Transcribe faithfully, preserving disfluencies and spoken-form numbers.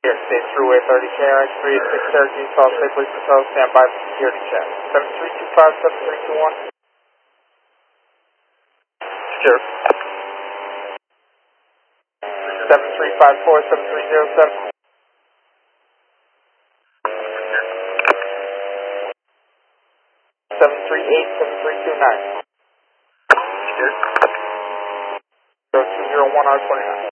Here, State Thruway thirty K R X three eight six Cherokee, Salt Lake, please control, stand by for security check. seven three two five, seven three two one. Sure. seven three five four, seven three zero seven. seven three eight, seven three two nine. Sure. two zero one R twenty-nine.